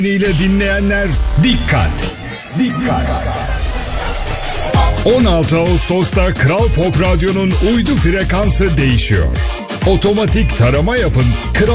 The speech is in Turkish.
ile dinleyenler dikkat! Dikkat! 16 Ağustos'ta Kral Pop Radyo'nun uydu frekansı değişiyor. Otomatik tarama yapın.